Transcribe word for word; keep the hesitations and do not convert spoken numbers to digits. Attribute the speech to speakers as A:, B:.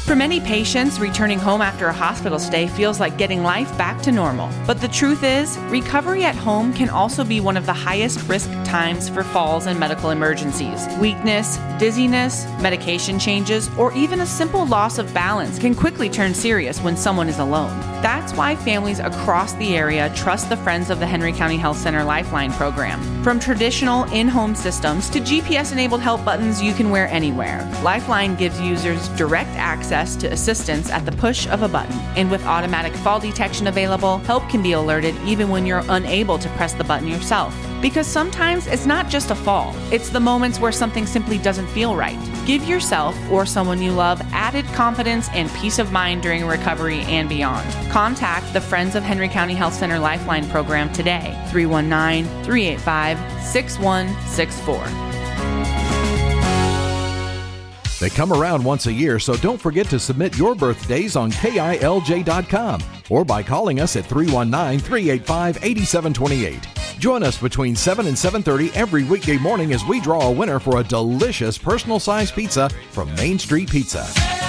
A: For many patients, returning home after a hospital stay feels like getting life back to normal. But the truth is, recovery at home can also be one of the highest risk times for falls and medical emergencies. Weakness, dizziness, medication changes, or even a simple loss of balance can quickly turn serious when someone is alone. That's why families across the area trust the Friends of the Henry County Health Center Lifeline program. From traditional in-home systems to G P S-enabled help buttons you can wear anywhere, Lifeline gives users direct access to assistance at the push of a button. And with automatic fall detection available, help can be alerted even when you're unable to press the button yourself. Because sometimes it's not just a fall, it's the moments where something simply doesn't feel right. Give yourself or someone you love added confidence and peace of mind during recovery and beyond. Contact the Friends of Henry County Health Center Lifeline program today, three one nine, three eight five, six one six four.
B: They come around once a year, so don't forget to submit your birthdays on K I L J dot com or by calling us at three one nine, three eight five, eight seven two eight. Join us between seven and seven thirty every weekday morning as we draw a winner for a delicious personal-sized pizza from Main Street Pizza.